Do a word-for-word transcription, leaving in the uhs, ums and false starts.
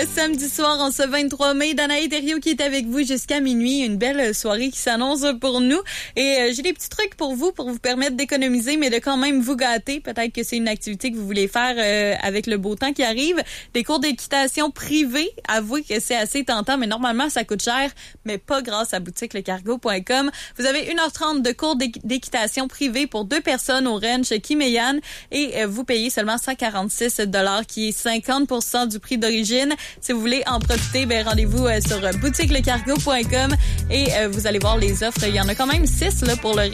Samedi soir, en ce vingt-trois mai, Danae Thériault qui est avec vous jusqu'à minuit. Une belle soirée qui s'annonce pour nous. Et euh, j'ai des petits trucs pour vous, pour vous permettre d'économiser, mais de quand même vous gâter. Peut-être que c'est une activité que vous voulez faire euh, avec le beau temps qui arrive. Des cours d'équitation privés. Avouez que c'est assez tentant, mais normalement, ça coûte cher, mais pas grâce à boutique le cargo point com. Vous avez une heure trente de cours d'équitation privés pour deux personnes au ranch Kimeyan et euh, vous payez seulement cent quarante-six dollars, qui est cinquante pour cent du prix d'origine. Si vous voulez en profiter, ben rendez-vous euh, sur boutique le cargo point com et euh, vous allez voir les offres. Il y en a quand même six là pour le